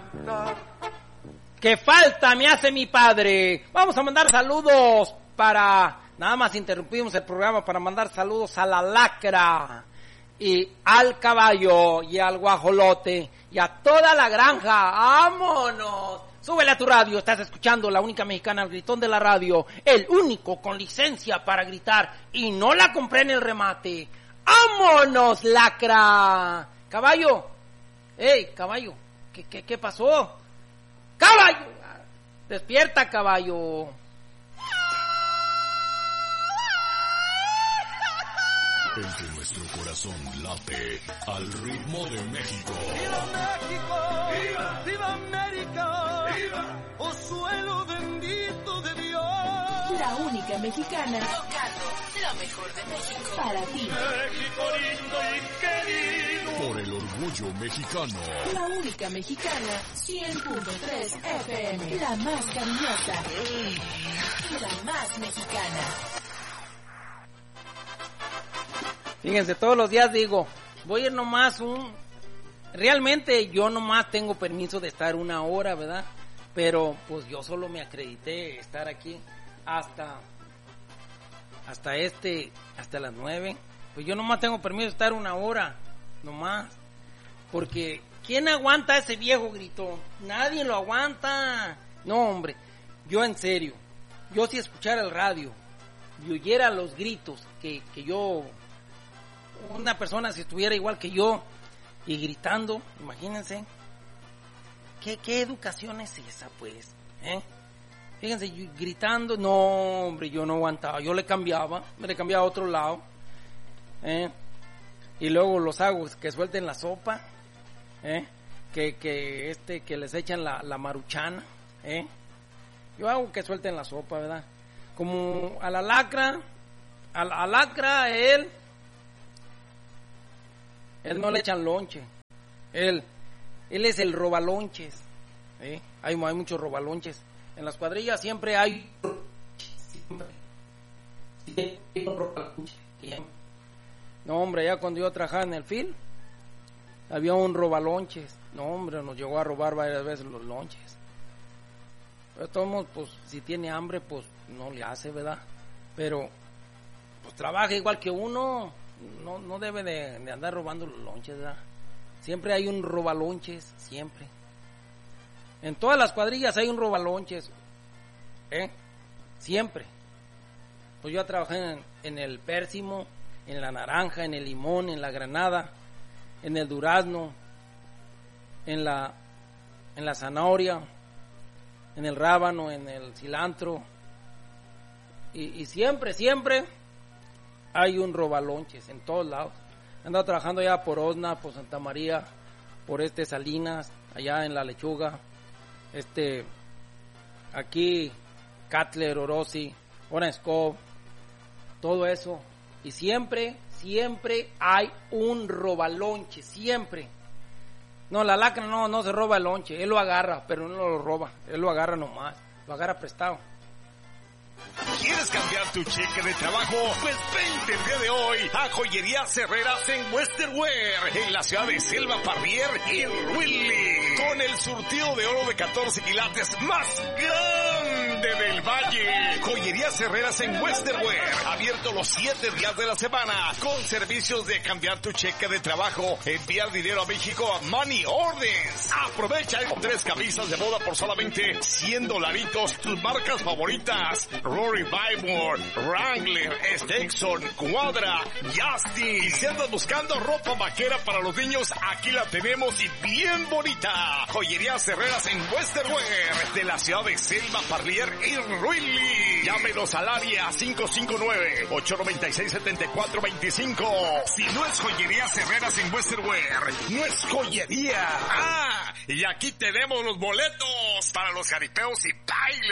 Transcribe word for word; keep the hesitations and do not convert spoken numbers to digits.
¡Qué falta me hace mi padre! Vamos a mandar saludos para... Nada más interrumpimos el programa para mandar saludos a la Lacra y al Caballo y al Guajolote y a toda la granja. ¡Vámonos! Súbele a tu radio, estás escuchando La Única Mexicana, el gritón de la radio, el único con licencia para gritar y no la compré en el remate. ¡Vámonos, Lacra! Caballo, ¡ey, Caballo! ¿Qué, qué, qué pasó? ¡Caballo! ¡Despierta, Caballo! El que nuestro corazón late al ritmo de México. ¡Viva México! ¡Viva! ¡Viva América! ¡Viva! ¡Oh suelo bendito de Dios! La Única Mexicana, tocando lo mejor de México para ti. México lindo y querido. Por el orgullo mexicano. La Única Mexicana, cien punto tres F M. La más cariñosa. Y la más mexicana. Fíjense, todos los días digo, voy a ir nomás un... Realmente yo nomás tengo permiso de estar una hora, ¿verdad? Pero pues yo solo me acredité estar aquí hasta... Hasta este... Hasta las nueve. Pues yo nomás tengo permiso de estar una hora, nomás. Porque, ¿quién aguanta a ese viejo grito? Nadie lo aguanta. No, hombre, yo en serio. Yo si escuchara el radio y oyera los gritos que, que yo... Una persona si estuviera igual que yo y gritando, imagínense, ¿qué, qué educación es esa, pues? ¿Eh? Fíjense, yo, gritando, no, hombre, yo no aguantaba, yo le cambiaba, me le cambiaba a otro lado, ¿eh? Y luego los hago que suelten la sopa, ¿eh? Que, que, este, que les echan la, la maruchana, ¿eh? Yo hago que suelten la sopa, ¿verdad? Como a la Lacra, a la, a la Lacra, él... Él no le echan lonche. Él, él es el robalonches. ¿Eh? Hay, hay muchos robalonches. En las cuadrillas siempre hay. Siempre. No, hombre, ya cuando yo trabajaba en el fil, había un robalonches. No, hombre, nos llegó a robar varias veces los lonches. Pero todos, pues, si tiene hambre, pues no le hace, ¿verdad? Pero, pues trabaja igual que uno. No, no debe de, de andar robando los lonches, ¿verdad? Siempre hay un robalonches, siempre. En todas las cuadrillas hay un robalonches, ¿eh? Siempre. Pues yo trabajé en, en el pérsimo, en la naranja, en el limón, en la granada, en el durazno, en la, en la zanahoria, en el rábano, en el cilantro. Y, y siempre, siempre... hay un robalonches en todos lados. He andado trabajando ya por Osna, por Santa María, por este Salinas, allá en La Lechuga, este, aquí, Catler, Orosi, Orange Cove, todo eso. Y siempre, siempre hay un robalonche, siempre. No, la Lacra no, no se roba el lonche, él lo agarra, pero no lo roba, él lo agarra nomás, lo agarra prestado. ¿Quieres cambiar tu cheque de trabajo? Pues vente el día de hoy a Joyerías Herreras en Western Wear, en la ciudad de Selva Parrier y Ruili, con el surtido de oro de catorce quilates más grande del Valle. Joyerías Herreras en Western Wear, abierto los siete días de la semana, con servicios de cambiar tu cheque de trabajo, enviar dinero a México a Money Orders. Aprovecha tres camisas de boda por solamente cien dolaritos, tus marcas favoritas, Rory Bymore, Wrangler, Stetson, Cuadra, Justin. Y si andas buscando ropa vaquera para los niños, aquí la tenemos y bien bonita. Joyerías Herreras en Western Wear, de la ciudad de Selva Parrier y Ruili. Llámenos al área cinco cinco nueve, ocho nueve seis, siete cuatro dos cinco. Si no es Joyerías Herreras en Western Wear, no es joyería. Ah, y aquí tenemos los boletos para los jaripeos y bailes.